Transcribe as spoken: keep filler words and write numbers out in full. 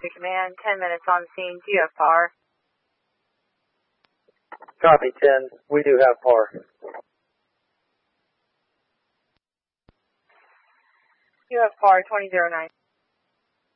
Command, ten minutes on scene. Do you have power? Copy, ten. We do have power. You have power, twenty oh nine.